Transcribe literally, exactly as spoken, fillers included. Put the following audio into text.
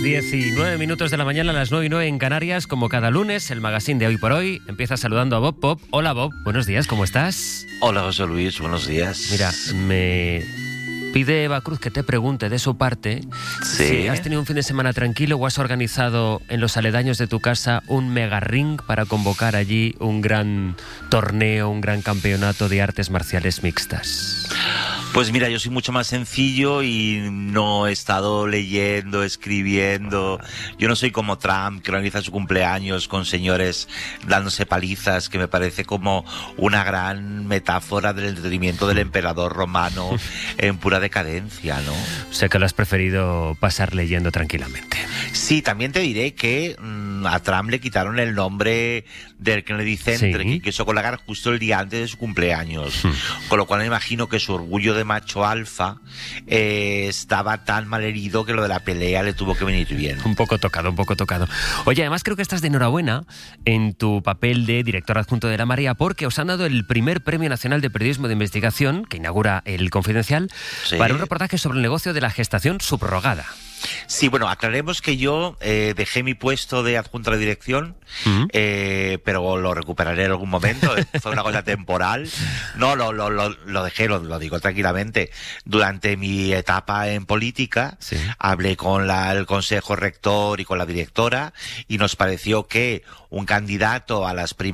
diecinueve minutos de la mañana, a las nueve y nueve en Canarias. Como cada lunes, el magazine de Hoy por Hoy empieza saludando a Bob Pop. Hola Bob, buenos días, ¿cómo estás? Hola José Luis, buenos días. Mira, me pide Eva Cruz que te pregunte de su parte ¿Sí? si has tenido un fin de semana tranquilo o has organizado en los aledaños de tu casa un mega ring para convocar allí un gran torneo, un gran campeonato de artes marciales mixtas. Pues mira, yo soy mucho más sencillo y no he estado leyendo, escribiendo. Yo no soy como Trump, que organiza su cumpleaños con señores dándose palizas, que me parece como una gran metáfora del entretenimiento del emperador romano en pura decadencia, ¿no? Sé que lo has preferido pasar leyendo tranquilamente. Sí, también te diré que mmm, a Trump le quitaron el nombre del Kennedy Center, Sí. que quiso colocar justo el día antes de su cumpleaños. Hmm. Con lo cual me imagino que su orgullo de macho alfa eh, estaba tan mal herido que lo de la pelea le tuvo que venir bien. Un poco tocado, un poco tocado. Oye, además creo que estás de enhorabuena en tu papel de director adjunto de La Marea, porque os han dado el primer Premio Nacional de Periodismo de Investigación, que inaugura El Confidencial, Sí. para un reportaje sobre el negocio de la gestación subrogada. Sí, bueno, aclaremos que yo eh, dejé mi puesto de adjunto a la dirección, Uh-huh. eh, pero lo recuperaré en algún momento. Fue una cosa temporal. No, lo, lo, lo, lo dejé, lo, lo digo tranquilamente. Durante mi etapa en política, Sí. hablé con la, el consejo rector y con la directora y nos pareció que un candidato a las primeras